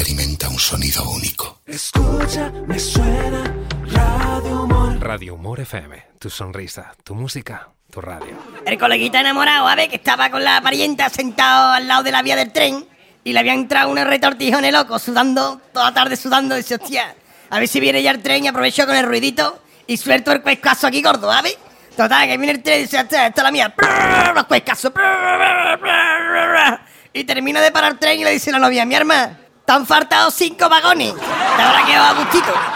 experimenta un sonido único. Escucha, me suena Radio Humor. Radio Humor FM, tu sonrisa, tu música, tu radio. El coleguita enamorado, a ver, que estaba con la parienta sentado al lado de la vía del tren y le había entrado unos retortijones locos, sudando, toda la tarde sudando, y dice, hostia, a ver si viene ya el tren, y aprovecho con el ruidito y suelto el cuescazo aquí gordo, ¿sabes? Total, que viene el tren y dice, esta es la mía, los cuescazos, y termina de parar el tren y le dice a la novia, mi arma, te han faltado 5 vagones, te habrá quedado a gustito.